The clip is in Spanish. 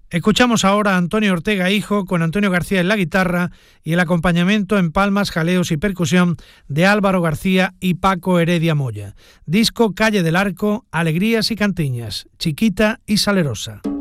Escuchamos ahora a Antonio Ortega Hijo con Antonio García en la guitarra y el acompañamiento en palmas, jaleos y percusión de Álvaro García y Paco Heredia Moya. Disco Calle del Arco, Alegrías y Cantiñas, Chiquita y Salerosa.